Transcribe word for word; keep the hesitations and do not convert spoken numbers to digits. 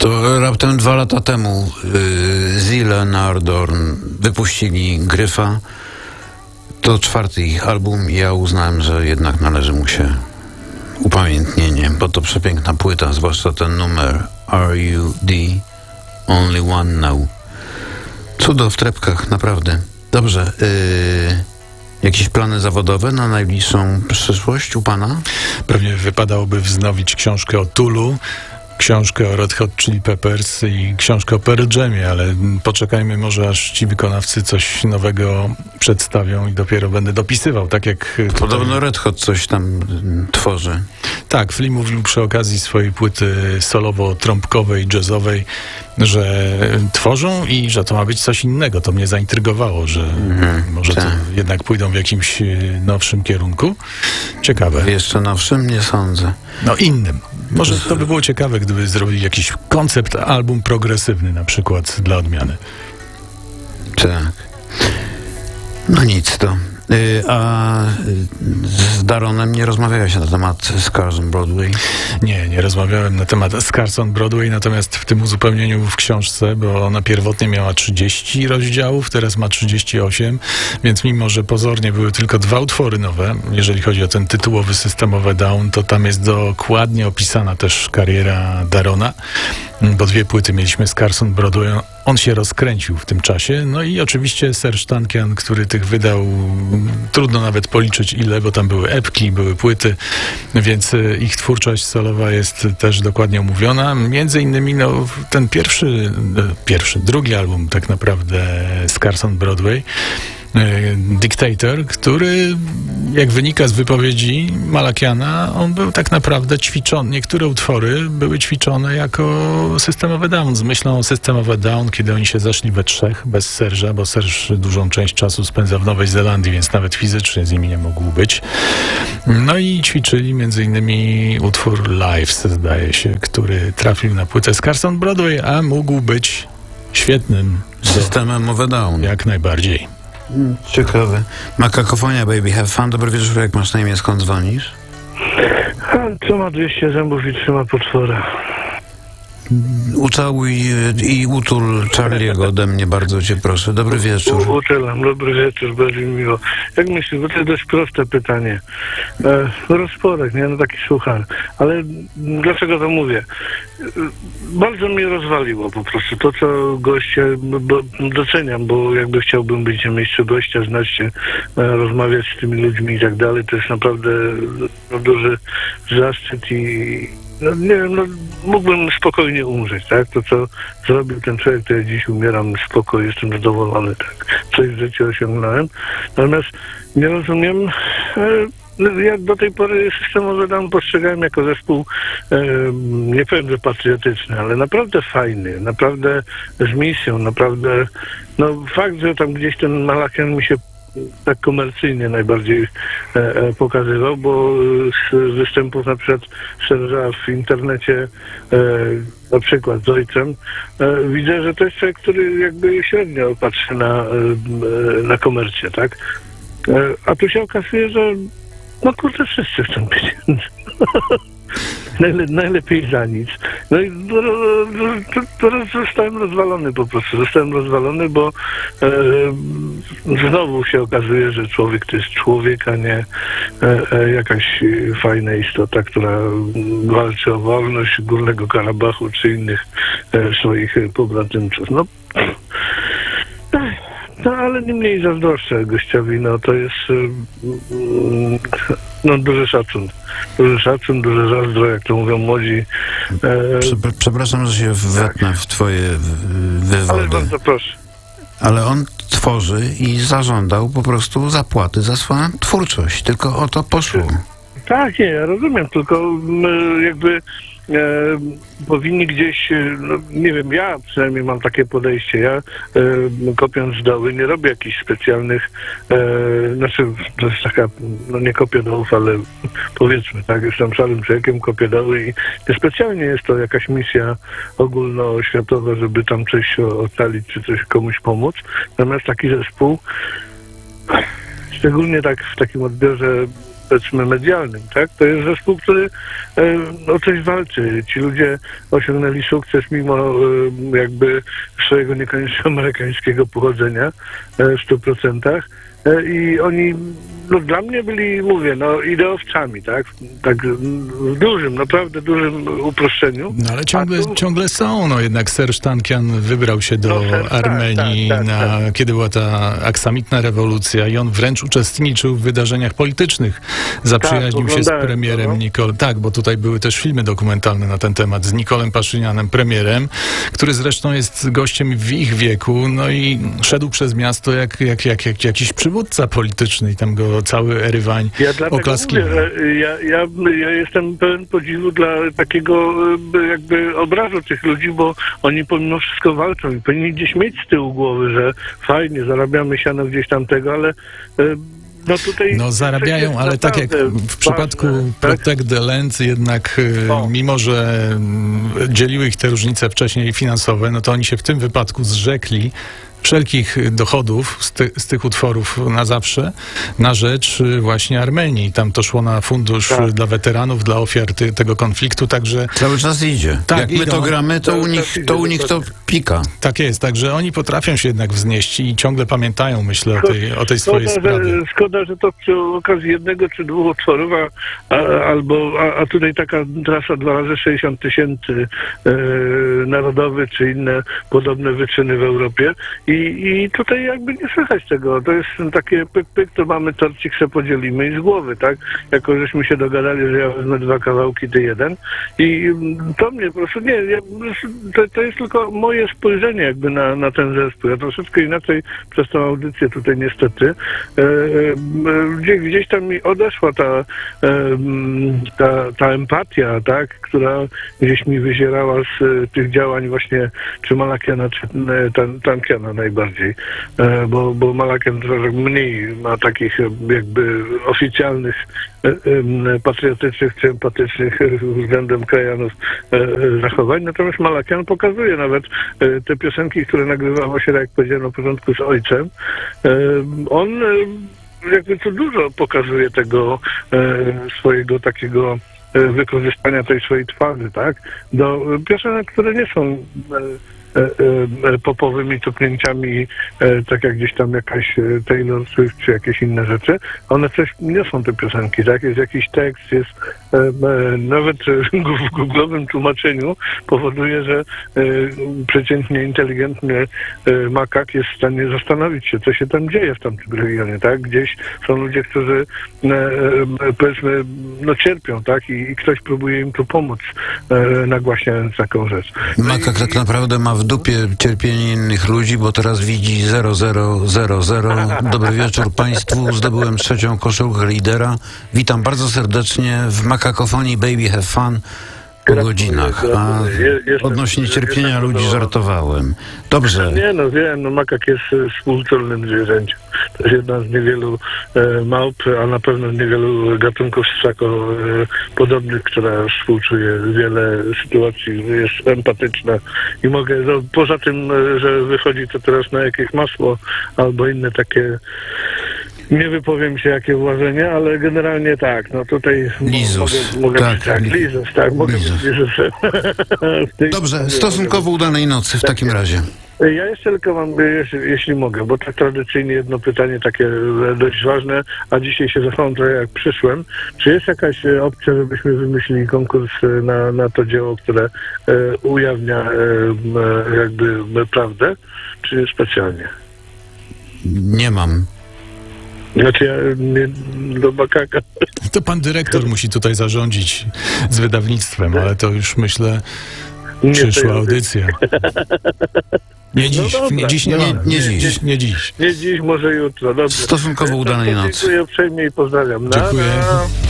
To raptem dwa lata temu yy, Zile Nardorn wypuścili Gryfa. To czwarty ich album i ja uznałem, że jednak należy mu się upamiętnienie, bo to przepiękna płyta, zwłaszcza ten numer Are You The Only One Now. Cudo w trepkach, naprawdę. Dobrze. Yy, jakieś plany zawodowe na najbliższą przyszłość u pana? Pewnie wypadałoby wznowić książkę o Tulu, książkę o Red Hot Chili Peppers i książkę o Pearl Jamie, ale poczekajmy może, aż ci wykonawcy coś nowego przedstawią i dopiero będę dopisywał, tak jak... Tutaj... Podobno Red Hot coś tam tworzy. Tak, Flea mówił przy okazji swojej płyty solowo-trąbkowej, jazzowej, że tworzą i że to ma być coś innego. To mnie zaintrygowało, że mm, może tak. To jednak pójdą w jakimś nowszym kierunku. Ciekawe. Jeszcze nowszym? Nie sądzę. No innym. Może to by było ciekawe, gdyby zrobili jakiś koncept album progresywny na przykład dla odmiany. Tak. No nic to. Yy, a z Daronem nie rozmawiałeś na temat Scars on Broadway? Nie, nie rozmawiałem na temat Scars on Broadway, natomiast w tym uzupełnieniu w książce, bo ona pierwotnie miała trzydzieści rozdziałów, teraz ma trzydzieści osiem, więc mimo, że pozornie były tylko dwa utwory nowe, jeżeli chodzi o ten tytułowy Systemowy Down, to tam jest dokładnie opisana też kariera Darona, bo dwie płyty mieliśmy Scars on Broadway. On się rozkręcił w tym czasie. No i oczywiście Serge Tankian, który tych wydał, trudno nawet policzyć ile, bo tam były epki, były płyty, więc ich twórczość solowa jest też dokładnie omówiona. Między innymi no, ten pierwszy, pierwszy, drugi album tak naprawdę Scars on Broadway, Dictator, który, jak wynika z wypowiedzi Malakiana, on był tak naprawdę ćwiczony. Niektóre utwory były ćwiczone jako Systemowy Down, z myślą o Systemowy Down, kiedy oni się zeszli we trzech, bez Serge'a, bo Serge dużą część czasu spędza w Nowej Zelandii, więc nawet fizycznie z nimi nie mógł być. No i ćwiczyli między innymi utwór Lives, zdaje się, który trafił na płytę Scars on Broadway, a mógł być świetnym Systemowy Down. Jak najbardziej. Ciekawe. Makakofonia, baby, have fun. Dobry wieczór, jak masz na imię, skąd dzwonisz? Co ma dwieście zębów i trzyma potwora? Ucałuj i utul Charlie'ego ode mnie, bardzo cię proszę. Dobry wieczór. U, uczelam, dobry wieczór, bardzo mi miło. Jak myślisz, bo to jest dość proste pytanie. E, rozporek, nie? No taki suchar. Ale dlaczego to mówię? E, bardzo mnie rozwaliło po prostu to, co goście, bo, doceniam, bo jakby chciałbym być na miejscu gościa, znać się, e, rozmawiać z tymi ludźmi i tak dalej, to jest naprawdę no, duży zaszczyt i no nie wiem, no mógłbym spokojnie umrzeć, tak? To, co zrobił ten człowiek, to ja dziś umieram spokojnie, jestem zadowolony, tak? Coś w życiu osiągnąłem. Natomiast nie rozumiem, e, ja do tej pory Systemowy Down postrzegałem jako zespół, e, nie powiem, że patriotyczny, ale naprawdę fajny, naprawdę z misją, naprawdę, no fakt, że tam gdzieś ten Malakian mi się tak komercyjnie najbardziej e, e, pokazywał, bo z występów na przykład Serge'a w internecie, e, na przykład z ojcem, e, widzę, że to jest człowiek, który jakby średnio patrzy na, e, na komercję, tak? E, a tu się okazuje, że no kurde, wszyscy chcą pieniędzy. Najle, najlepiej za nic. No i teraz zostałem rozwalony po prostu. Zostałem rozwalony, bo e, znowu się okazuje, że człowiek to jest człowiek, a nie e, e, jakaś fajna istota, która walczy o wolność Górnego Karabachu czy innych e, swoich pobratymców. No, no ale nie mniej zazdroszczę gościowi. No to jest no duży szacun. Duży szacun, duże zazdro, jak to mówią młodzi. E... Przepraszam, że się wetnę w twoje wywody. Ale bardzo proszę. Ale on tworzy i zażądał po prostu zapłaty za swoją twórczość. Tylko o to poszło. Tak, nie, ja rozumiem, tylko jakby e, powinni gdzieś, no, nie wiem, ja przynajmniej mam takie podejście, ja e, kopiąc doły nie robię jakichś specjalnych, e, znaczy to jest taka, no nie kopię dołów, ale powiedzmy, tak, jestem szarym człowiekiem, kopię doły i niespecjalnie jest to jakaś misja ogólnoświatowa, żeby tam coś ocalić, czy coś komuś pomóc, natomiast taki zespół, szczególnie tak w takim odbiorze powiedzmy medialnym, tak? To jest zespół, który e, o coś walczy. Ci ludzie osiągnęli sukces mimo e, jakby swojego niekoniecznie amerykańskiego pochodzenia e, w stu procentach. I oni, no dla mnie byli, mówię, no ideowcami, tak? Tak w dużym, naprawdę dużym uproszczeniu. No ale ciągle, tu... ciągle są, no jednak Serż Tankian wybrał się do No, tak, Armenii, tak, tak, na, tak. kiedy była ta aksamitna rewolucja i on wręcz uczestniczył w wydarzeniach politycznych. Zaprzyjaźnił się z oglądałem premierem to, no. Nikol... Tak, bo tutaj były też filmy dokumentalne na ten temat z Nikolem Paszynianem, premierem, który zresztą jest gościem w ich wieku, no i szedł przez miasto jak, jak, jak, jak jakiś przywódca polityczny i tam go cały Erywań Ja dlatego oklaskiwał. mówię, że ja, ja, ja jestem pełen podziwu dla takiego e, jakby obrazu tych ludzi, bo oni pomimo wszystko walczą i powinni gdzieś mieć z tyłu głowy, że fajnie, zarabiamy siano gdzieś tamtego, ale e, no tutaj... No zarabiają, ale tak jak w przypadku ważne, tak? Protect the Land jednak y, O. mimo, że mm, dzieliły ich te różnice wcześniej finansowe, no to oni się w tym wypadku zrzekli wszelkich dochodów z, ty, z tych utworów na zawsze na rzecz y, właśnie Armenii. Tam to szło na fundusz Tak. y, dla weteranów, dla ofiar ty, tego konfliktu, także Cały czas idzie. Tak, Jak my idą. to gramy, to Cały u czas nich, idzie, to u nich to dokładnie. pika. tak jest, także oni potrafią się jednak wznieść i ciągle pamiętają, myślę, o tej, o tej swojej Szkoda, sprawie. że, szkoda, że to przy okazji jednego czy dwóch utworów, a, a, albo, a, a tutaj taka trasa dwa razy sześćdziesiąt tysięcy e, narodowy, czy inne podobne wyczyny w Europie i, i tutaj jakby nie słychać tego. To jest takie pyk, pyk, to mamy torcik, se podzielimy i z głowy, tak? Jako żeśmy się dogadali, że ja wezmę dwa kawałki, ty jeden i to mnie po prostu, nie, ja, to, to jest tylko moje spojrzenie jakby na, na ten zespół. Ja troszeczkę inaczej przez tą audycję tutaj niestety e, e, gdzieś, gdzieś tam mi odeszła ta, e, ta, ta empatia, tak, która gdzieś mi wyzierała z e, tych działań właśnie czy Malakiana, czy e, Tan, Tankiana najbardziej, e, bo, bo Malakian trochę mniej ma takich e, jakby oficjalnych e, e, patriotycznych czy empatycznych względem krajanów e, e, zachowań, natomiast Malakian pokazuje nawet e, te piosenki, które nagrywało się, jak powiedziałem na początku, z ojcem. E, on e, jakby to dużo pokazuje tego e, swojego takiego e, wykorzystania tej swojej twarzy, tak? Do piosenek, które nie są e, e, e, popowymi tupnięciami, e, tak jak gdzieś tam jakaś e, Taylor Swift czy jakieś inne rzeczy. One coś niosą te piosenki, tak? Jest jakiś tekst, jest e, e, nawet w googlowym tłumaczeniu powoduje, że e, przeciętnie inteligentny e, makak jest w stanie zastanowić się, co się tam dzieje w tamtym regionie, tak? Gdzieś są ludzie, którzy e, e, powiedzmy, no cierpią, tak? I, i ktoś próbuje im tu pomóc, e, nagłaśniając taką rzecz. Makak tak naprawdę ma w dupie cierpienie innych ludzi, bo teraz widzi zero zero zero zero. Dobry wieczór Państwu. Zdobyłem trzecią koszulkę lidera. Witam bardzo serdecznie w Makakofonii Baby Have Fun po godzinach. A odnośnie cierpienia ludzi żartowałem. Dobrze. Nie no, wiem, no makak jest e, współczulnym zwierzęciem. To jest jedna z niewielu e, małp, a na pewno z niewielu gatunków ssako e, podobnych, która współczuje wiele sytuacji, jest empatyczna i mogę, no, poza tym, e, że wychodzi to teraz na jakieś masło albo inne takie, nie wypowiem się jakie uważenie, ale generalnie tak, no tutaj Lizus. mogę, mogę Tak, być, tak, li- Lizus, tak, mogę Lizus. być, że w tej Dobrze, sprawie stosunkowo udanej nocy w takim razie. Ja jeszcze tylko mam, jeśli, jeśli mogę, bo tak tradycyjnie jedno pytanie takie e, dość ważne, a dzisiaj się zachowam trochę jak przyszłem. Czy jest jakaś e, opcja, żebyśmy wymyślili konkurs e, na, na to dzieło, które e, ujawnia e, e, jakby e, prawdę, czy specjalnie? Nie mam. Znaczy ja nie, do makaka. To pan dyrektor musi tutaj zarządzić z wydawnictwem, ale to już myślę Nie, przyszła to ja- audycja. Nie dziś, dobra. nie, dziś nie, Nie, ma. nie dziś. Nie dziś. Nie dziś, może jutro. Dobrze. Stosunkowo udanej nocy. Dziękuję uprzejmie i pozdrawiam. Na, Dziękuję. na.